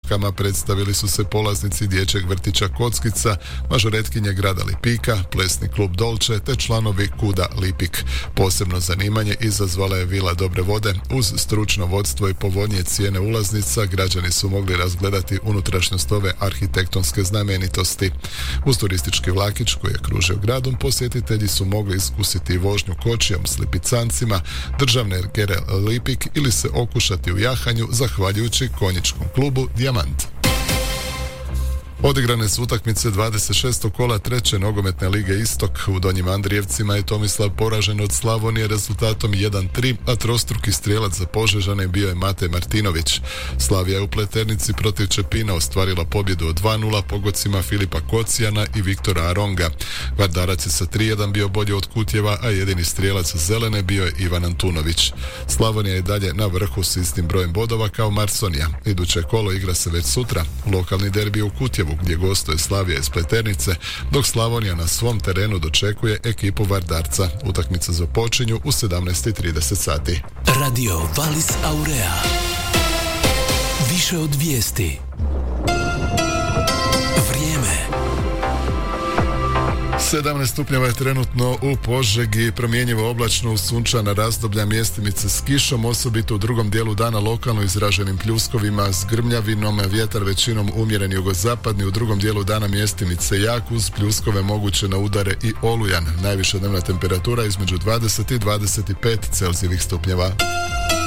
Lukama predstavili su se polaznici dječjeg vrtića Kockica, mažoretkinje grada Lipika, plesni klub Dolče te članovi Kuda Lipik. Posebno zanimanje izazvala je Vila Dobre vode. Uz stručno vodstvo i povoljnije cijene ulaznica građani su mogli razgledati unutrašnjost ove arhitektonske znamenitosti. Uz turistički vlakić koji je kružio gradom, posjetitelji su mogli iskusiti vožnju kočijom s lipicancima, državne ergere Lipik ili se okušati u jahanju zahvaljujući konjičkom klubu Dijamant. Odigrane su utakmice 26. kola treće nogometne lige Istok. U Donjim Andrijevcima je Tomislav poražen od Slavonije rezultatom 1-3, a trostruki strijelac za Požežane bio je Mate Martinović. Slavija je u Pleternici protiv Čepina ostvarila pobjedu od 2-0 pogodcima Filipa Kocijana i Viktora Aronga. Vardarac je sa 3-1 bio bolji od Kutjeva, a jedini strijelac Zelene bio je Ivan Antunović. Slavonija je dalje na vrhu s istim brojem bodova kao Marsonija. Iduće kolo igra se već sutra. Lokalni derbi u Kutjevu gdje gostuje Slavija iz Pleternice, dok Slavonija na svom terenu dočekuje ekipu Vardarca. Utakmica započinju u 17:30 sati. Radio Valis Aurea. Više od vijesti. Vrijeme. 17 stupnjeva je trenutno u Požegi, promjenjivo oblačno uz sunčana razdoblja, mjestimice s kišom, osobito u drugom dijelu dana lokalno izraženim pljuskovima s grmljavinom, vjetar većinom umjeren jugozapadni, u drugom dijelu dana mjestimice jak uz pljuskove moguće na udare i olujan. Najviša dnevna temperatura između 20 i 25 Celzijevih stupnjeva.